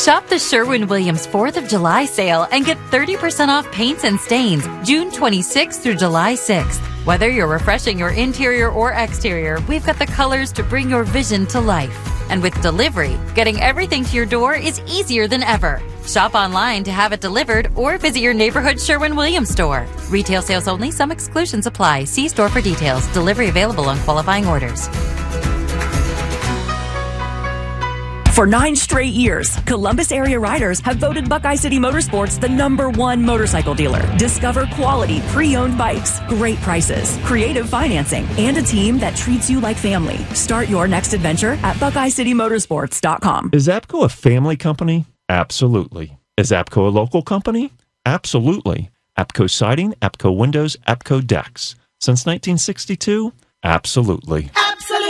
Shop the Sherwin-Williams 4th of July sale and get 30% off paints and stains June 26th through July 6th. Whether you're refreshing your interior or exterior, we've got the colors to bring your vision to life. And with delivery, getting everything to your door is easier than ever. Shop online to have it delivered or visit your neighborhood Sherwin-Williams store. Retail sales only. Some exclusions apply. See store for details. Delivery available on qualifying orders. For 9 straight years, Columbus area riders have voted Buckeye City Motorsports the #1 motorcycle dealer. Discover quality, pre-owned bikes, great prices, creative financing, and a team that treats you like family. Start your next adventure at BuckeyeCityMotorsports.com. Is APCO a family company? Absolutely. Is APCO a local company? Absolutely. APCO Siding, APCO Windows, APCO Decks. Since 1962? Absolutely.